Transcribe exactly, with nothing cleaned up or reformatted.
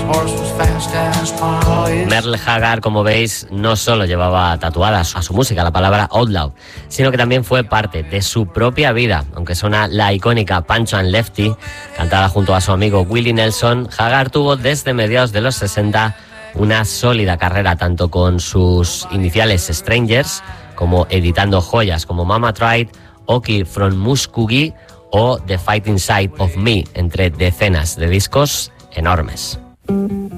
Merle Haggard, como veis, no solo llevaba tatuada a su música la palabra Outlaw, sino que también fue parte de su propia vida. Aunque suena la icónica Pancho and Lefty, cantada junto a su amigo Willie Nelson, Haggard tuvo desde mediados de los sesenta una sólida carrera tanto con sus iniciales Strangers, como editando joyas como Mama Tried, Oki from Muskogee o The Fighting Side of Me, entre decenas de discos enormes.